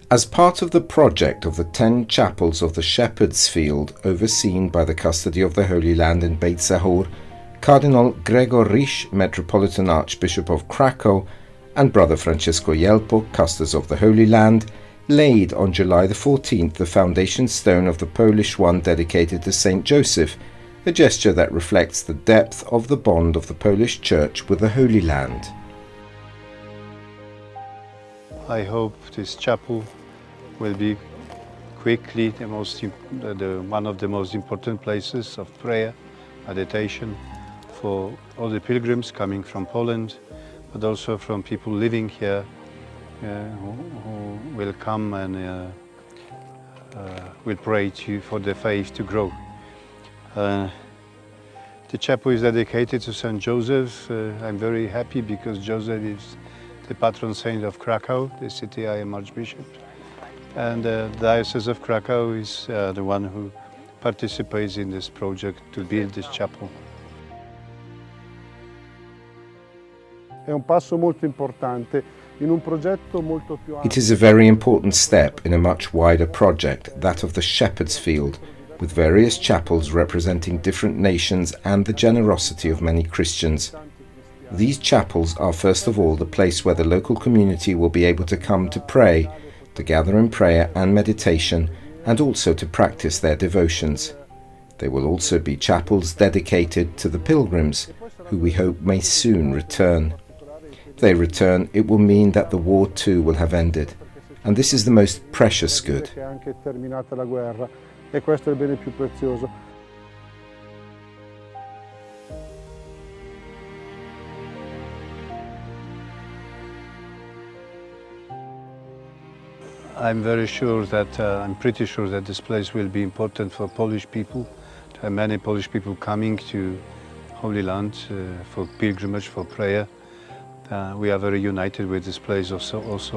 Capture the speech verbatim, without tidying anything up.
As part of the project of the ten chapels of the Shepherd's Field overseen by the Custody of the Holy Land in Beit Sahur, Cardinal Gregor Risch, Metropolitan Archbishop of Krakow, and Brother Francesco Jelpo, Custos of the Holy Land, laid on July the fourteenth the foundation stone of the Polish one dedicated to Saint Joseph, a gesture that reflects the depth of the bond of the Polish Church with the Holy Land. I hope this chapel will be quickly the most, the, the, one of the most important places of prayer, meditation for all the pilgrims coming from Poland, but also from people living here uh, who, who will come and uh, uh, will pray to, for the faith to grow. Uh, the chapel is dedicated to Saint Joseph. Uh, I'm very happy because Joseph is the patron saint of Krakow, the city I am Archbishop. And uh, the Diocese of Krakow is uh, the one who participates in this project to build this chapel. It is a very important step in a much wider project, that of the Shepherd's Field, with various chapels representing different nations and the generosity of many Christians. These chapels are first of all the place where the local community will be able to come to pray, to gather in prayer and meditation, and also to practice their devotions. They will also be chapels dedicated to the pilgrims, who we hope may soon return. If they return, it will mean that the war too will have ended, and this is the most precious good. I'm very sure that, uh, I'm pretty sure that this place will be important for Polish people. There are many Polish people coming to Holy Land uh, for pilgrimage, for prayer. Uh, we are very united with this place also. also